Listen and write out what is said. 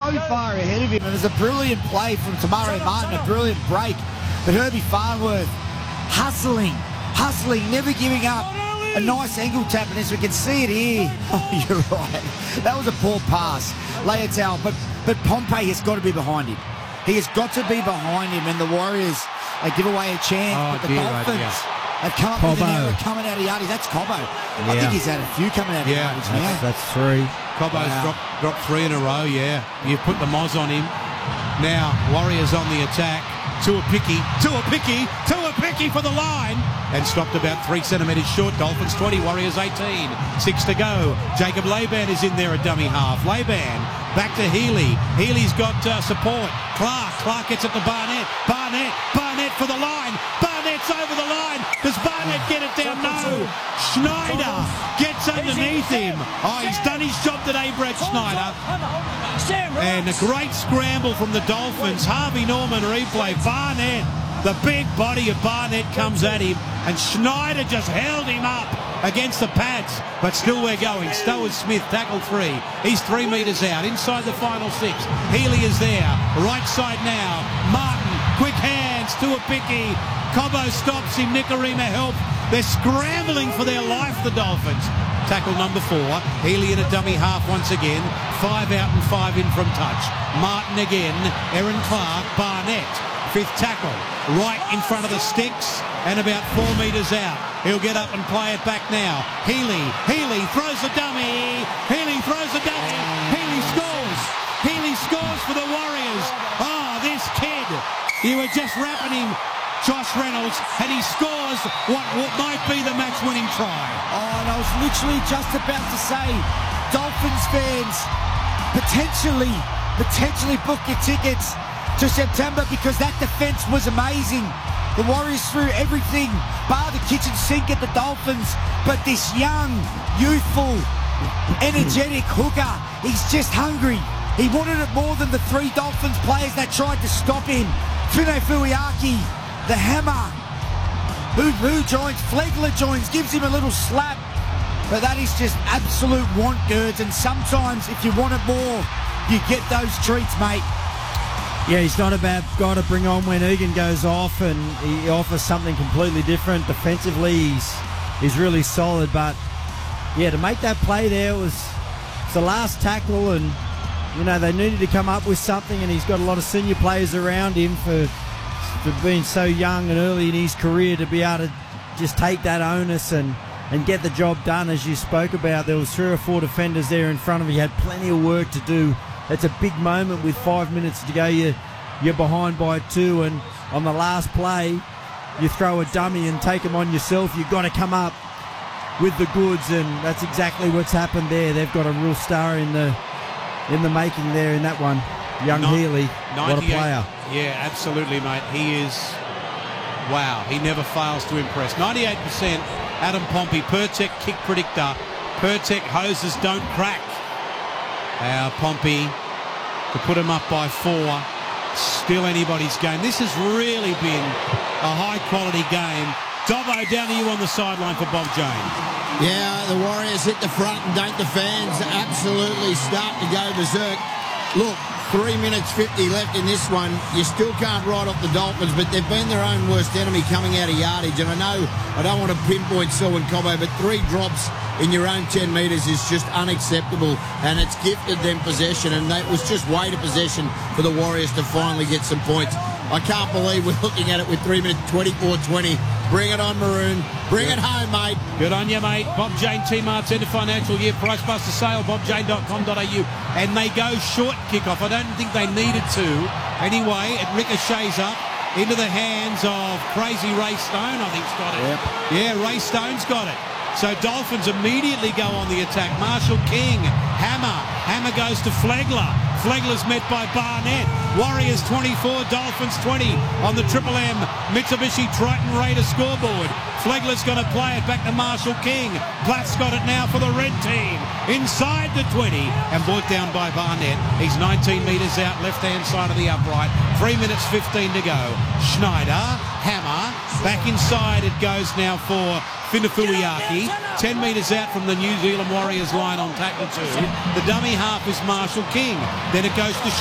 so far ahead of him. And there's a brilliant play from Tamari Martin, a brilliant break. But Herbie Farnworth hustling, never giving up. A nice angle tap, and as we can see it here, oh, you're right. That was a poor pass. Leitao, but Pompey has got to be behind him. He has got to be behind him, and the Warriors, they give away a chance. But the Dolphins have come up with an error coming out of Yardi. That's Cobbo. I think he's had a few coming out of Yardi now. That's three. Cobbo's dropped three in a row, You've put the Moz on him. Now, Warriors on the attack. Tuapicky for the line. And stopped about 3 centimetres short. Dolphins 20, Warriors 18. 6 to go. Jacob Laban is in there, a dummy half. Laban back to Healy. Healy's got support. Clark gets it to Barnett. Barnett for the line. Barnett's over the line. Does Barnett get it down? No. Schneider gets underneath him. Oh, he's done his job today, Brett Schneider. And a great scramble from the Dolphins. Harvey Norman replay. Barnett, the big body of Barnett comes at him, and Schneider just held him up against the pads. But still we're going. Stowers Smith, tackle 3. He's 3 metres out. Inside the final 6. Healy is there. Right side now. Martin, quick hands to a picky. Cobbo stops him. Nikorima help. They're scrambling for their life, the Dolphins. Tackle number 4. Healy in a dummy half once again. 5 out and 5 in from touch. Martin again. Aaron Clark. Barnett. 5th tackle. Right in front of the sticks and about 4 metres out. He'll get up and play it back now. Healy throws the dummy. Healy scores. Healy scores for the Warriors. Oh, this kid. You were just wrapping him, Josh Reynolds, and he scores what might be the match-winning try. Oh, and I was literally just about to say, Dolphins fans, potentially book your tickets to September, because that defence was amazing. The Warriors threw everything bar the kitchen sink at the Dolphins, but this young, youthful, energetic hooker, he's just hungry. He wanted it more than the 3 Dolphins players that tried to stop him. Fune Fuiaki, the hammer, who joins, Flegler joins, gives him a little slap. But that is just absolute want, Gerds, and sometimes if you want it more, you get those treats, mate. Yeah, he's not a bad guy to bring on when Egan goes off, and he offers something completely different. Defensively, he's really solid, but yeah, to make that play there was the last tackle, and you know, they needed to come up with something, and he's got a lot of senior players around him for being so young and early in his career to be able to just take that onus and get the job done. As you spoke about, there was 3 or 4 defenders there in front of him. He had plenty of work to do. It's a big moment with 5 minutes to go. You're behind by 2, and on the last play, you throw a dummy and take them on yourself. You've got to come up with the goods, and that's exactly what's happened there. They've got a real star in the making there in that one. Young Healy, what a player. Yeah, absolutely, mate. He is, wow, he never fails to impress. 98%, Adam Pompey, Pertec kick predictor. Pertec hoses don't crack. Pompey to put him up by 4. Still anybody's game. This has really been a high-quality game. Dobbo, down to you on the sideline for Bob Jane. Yeah, the Warriors hit the front, and don't the fans absolutely start to go berserk. Look, 3 minutes 50 left in this one. You still can't write off the Dolphins, but they've been their own worst enemy coming out of yardage. And I know I don't want to pinpoint Selwyn Cobbo, but 3 drops in your own 10 metres is just unacceptable, and it's gifted them possession, and that was just weight of possession for the Warriors to finally get some points. I can't believe we're looking at it with 3 minutes 24-20. Bring it on, Maroon. Bring it home, mate. Good on you, mate. Bob Jane, T-Mart's end of financial year. Price Buster sale, bobjane.com.au. And they go short kickoff. I don't think they needed to. Anyway, it ricochets up into the hands of crazy Ray Stone, I think's got it. Yep. Yeah, Ray Stone's got it. So Dolphins immediately go on the attack. Marshall King, Hammer goes to Flegler. Flegler's met by Barnett. Warriors 24, Dolphins 20 on the Triple M Mitsubishi Triton Raider scoreboard. Flegler's going to play it back to Marshall King. Platt's got it now for the red team. Inside the 20 and brought down by Barnett. He's 19 metres out, left-hand side of the upright. 3 minutes 15 to go. Schneider, Hammer, back inside it goes now for Finafuiaki, 10 metres out from the New Zealand Warriors line on tackle 2. The dummy half is Marshall King. Then it goes to